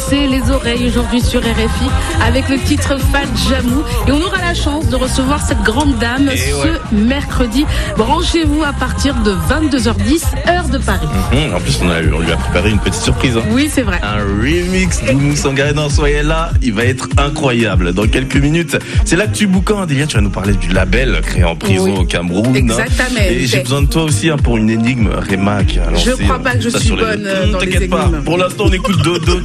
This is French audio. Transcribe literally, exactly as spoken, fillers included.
bercer les oreilles aujourd'hui sur R F I avec le titre Fat Jamou. Et on aura la chance de recevoir cette grande dame Et ce ouais. mercredi. Branchez-vous à partir de vingt-deux heures dix, heure de Paris. Mmh, en plus, on, a, on lui a préparé une petite surprise. Hein. Oui, c'est vrai. Un remix d'Oumou Sangaré. Non, soyez là, il va être incroyable. Dans quelques minutes, c'est l'actu boucan. Delia, tu vas nous parler du label créé en prison Oui. au Cameroun. Exactement. Hein. Et j'ai besoin de toi aussi hein, pour une énigme. Réma qui a lancé. Je crois pas que je ça suis sur les- bonne Mmh, dans les T'inquiète pas. énigmes. Pour l'instant, on écoute Dodo.